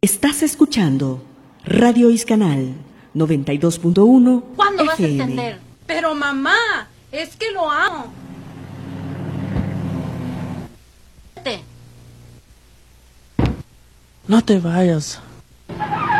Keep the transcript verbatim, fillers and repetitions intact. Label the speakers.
Speaker 1: Estás escuchando Radio Iscanal noventa y dos punto uno
Speaker 2: ¿Cuándo vas a
Speaker 1: F M.
Speaker 2: entender? Pero mamá, es que lo amo.
Speaker 3: No te vayas.